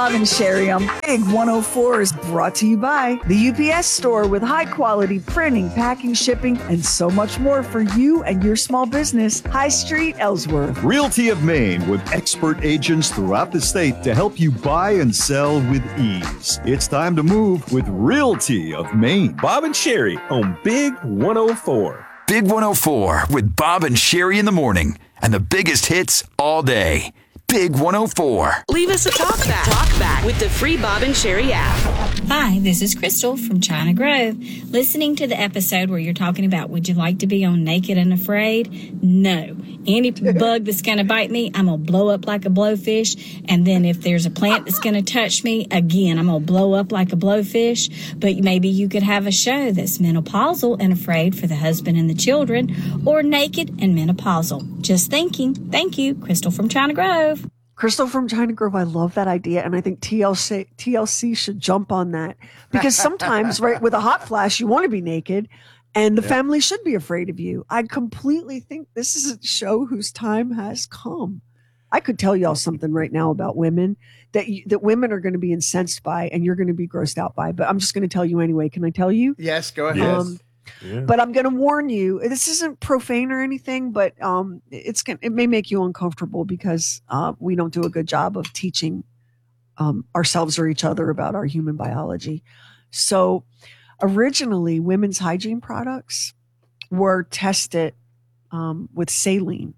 Bob and Sherry on Big 104 is brought to you by the UPS Store with high quality printing, packing, shipping, and so much more for you and your small business. High Street, Ellsworth. Realty of Maine with expert agents throughout the state to help you buy and sell with ease. It's time to move with Realty of Maine. Bob and Sherry on Big 104. Big 104 with Bob and Sherry in the morning and the biggest hits all day. Big 104. Leave us a talk back. Talk back with the free Bob and Sherry app. Hi, this is Crystal from China Grove. Listening to the episode where you're talking about would you like to be on Naked and Afraid? No. Any bug that's going to bite me, I'm going to blow up like a blowfish. And then if there's a plant that's going to touch me, again, I'm going to blow up like a blowfish. But maybe you could have a show that's menopausal and afraid for the husband and the children, or naked and menopausal. Just thinking. Thank you, Crystal from China Grove. Crystal from China Grove, I love that idea, and I think TLC should jump on that because sometimes, right, with a hot flash, you want to be naked, and the family should be afraid of you. I completely think this is a show whose time has come. I could tell y'all something right now about women that women are going to be incensed by, and you're going to be grossed out by. But I'm just going to tell you anyway. Can I tell you? Yes, go ahead. Yes. But I'm going to warn you. This isn't profane or anything, but it may make you uncomfortable because we don't do a good job of teaching ourselves or each other about our human biology. So, originally, women's hygiene products were tested with saline,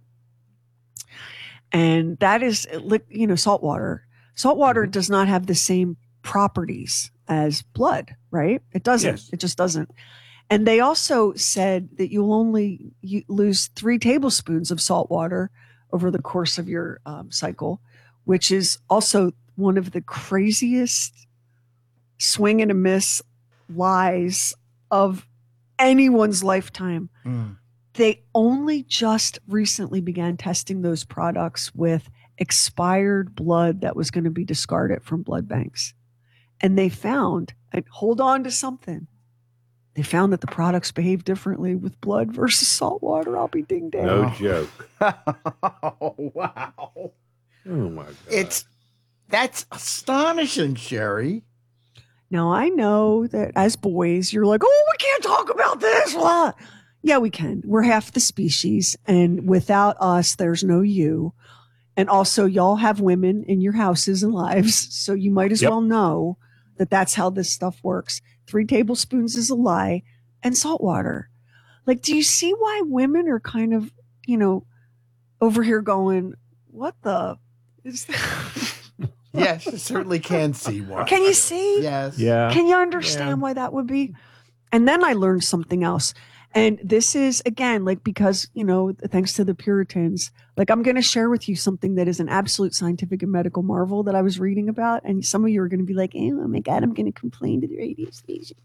and that is, salt water. Salt water does not have the same properties as blood, right? It doesn't. Yes. It just doesn't. And they also said that you'll only lose 3 tablespoons of salt water over the course of your cycle, which is also one of the craziest swing and a miss lies of anyone's lifetime. They only just recently began testing those products with expired blood that was going to be discarded from blood banks. And they found, and hold on to something, they found that the products behave differently with blood versus salt water. I'll be ding dang. No joke. Oh, wow. Oh, my God. That's astonishing, Sherry. Now, I know that as boys, you're like, oh, we can't talk about this. What? Yeah, we can. We're half the species. And without us, there's no you. And also, y'all have women in your houses and lives. So you might as well know that that's how this stuff works. 3 tablespoons is a lie, and salt water. Like, do you see why women are kind of, over here going, what the is that? Yes, I certainly can see why. Can you see? Yes. Yeah. Can you understand why that would be? And then I learned something else. And this is, again, like, because, thanks to the Puritans, like, I'm going to share with you something that is an absolute scientific and medical marvel that I was reading about. And some of you are going to be like, oh my God, I'm going to complain to the radio station.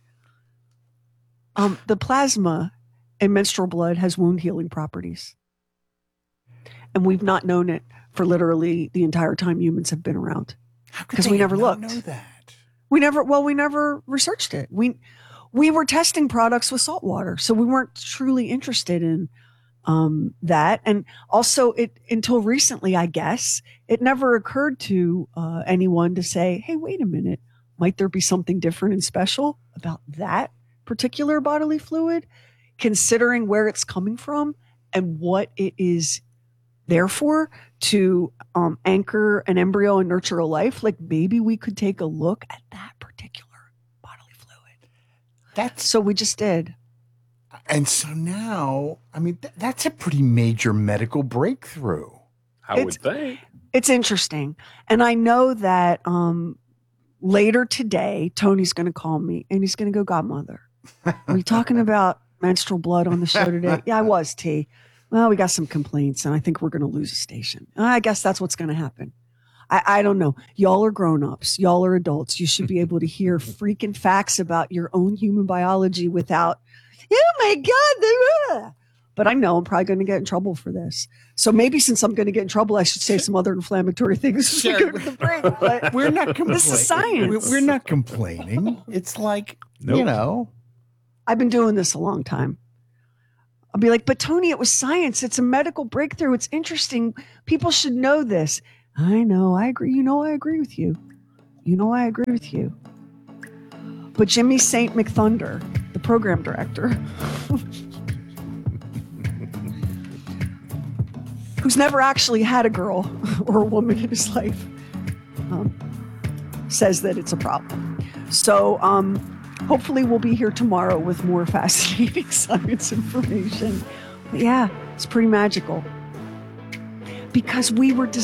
The plasma in menstrual blood has wound healing properties. And we've not known it for literally the entire time humans have been around. Because we never looked. Know that? We never researched it. We were testing products with salt water, so we weren't truly interested in that. And also, until recently, I guess, it never occurred to anyone to say, hey, wait a minute, might there be something different and special about that particular bodily fluid, considering where it's coming from and what it is there for, to anchor an embryo and nurture a life? Like, maybe we could take a look at that particular bodily fluid. So we just did. And so now, I mean, that's a pretty major medical breakthrough. I would think. It's interesting. And I know that later today, Tony's going to call me and he's going to go, Godmother, are you talking about menstrual blood on the show today? Yeah, I was, T. Well, we got some complaints and I think we're going to lose a station. I guess that's what's going to happen. I don't know. Y'all are grown-ups. Y'all are adults. You should be able to hear freaking facts about your own human biology without, oh my God. But I know I'm probably going to get in trouble for this. So maybe since I'm going to get in trouble, I should say some other inflammatory things as we go to the break. But we're not complaining. This is science. We're not complaining. It's like, I've been doing this a long time. I'll be like, but Tony, it was science. It's a medical breakthrough. It's interesting. People should know this. I know. I agree. I agree with you. You know, I agree with you. But Jimmy St. McThunder, the program director, who's never actually had a girl or a woman in his life, says that it's a problem. So hopefully we'll be here tomorrow with more fascinating science information. But yeah, it's pretty magical. Because we were